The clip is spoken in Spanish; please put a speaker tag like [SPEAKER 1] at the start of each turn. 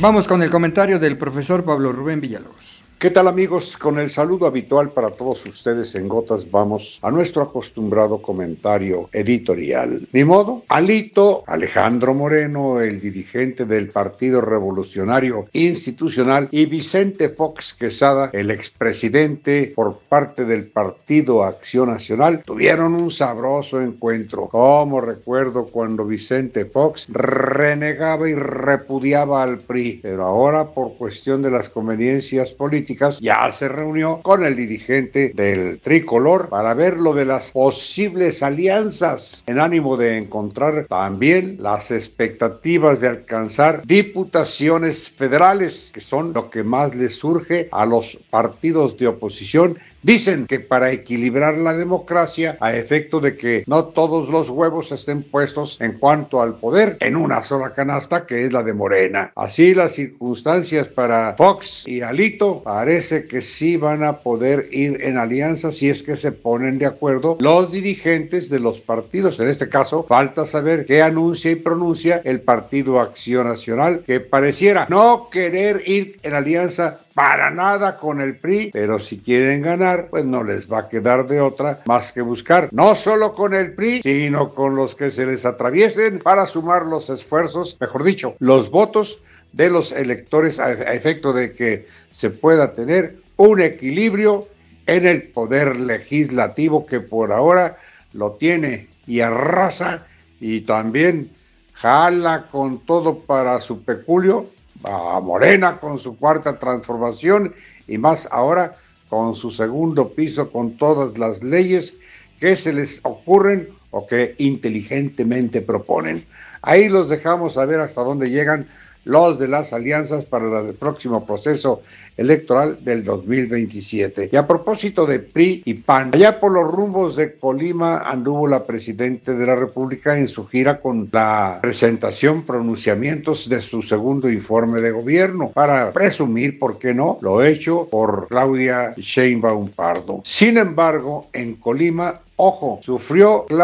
[SPEAKER 1] Vamos con el comentario del profesor Pablo Rubén Villalobos.
[SPEAKER 2] ¿Qué tal, amigos? Con el saludo habitual para todos ustedes en Gotas, vamos a nuestro acostumbrado comentario editorial. Ni modo, Alito Alejandro Moreno, el dirigente del Partido Revolucionario Institucional, y Vicente Fox Quesada, el expresidente por parte del Partido Acción Nacional, tuvieron un sabroso encuentro. Como recuerdo cuando Vicente Fox renegaba y repudiaba al PRI, pero ahora por cuestión de las conveniencias políticas ya se reunió con el dirigente del tricolor para ver lo de las posibles alianzas en ánimo de encontrar también las expectativas de alcanzar diputaciones federales, que son lo que más les surge a los partidos de oposición. Dicen que para equilibrar la democracia, a efecto de que no todos los huevos estén puestos en cuanto al poder en una sola canasta, que es la de Morena. Así las circunstancias para Fox y Alito parece que sí van a poder ir en alianza si es que se ponen de acuerdo los dirigentes de los partidos. En este caso, falta saber qué anuncia y pronuncia el Partido Acción Nacional, que pareciera no querer ir en alianza para nada con el PRI, pero si quieren ganar, pues no les va a quedar de otra más que buscar, no solo con el PRI, sino con los que se les atraviesen para sumar los esfuerzos, mejor dicho, los votos de los electores a efecto de que se pueda tener un equilibrio en el poder legislativo, que por ahora lo tiene y arrasa y también jala con todo para su peculio a Morena con su cuarta transformación y más ahora con su segundo piso, con todas las leyes que se les ocurren o que inteligentemente proponen. Ahí los dejamos a ver hasta dónde llegan los de las alianzas para el próximo proceso electoral del 2027. Y a propósito de PRI y PAN, allá por los rumbos de Colima anduvo la Presidenta de la República en su gira con la presentación, pronunciamientos de su segundo informe de gobierno, para presumir, ¿por qué no?, lo hecho por Claudia Sheinbaum Pardo. Sin embargo, en Colima, ojo, sufrió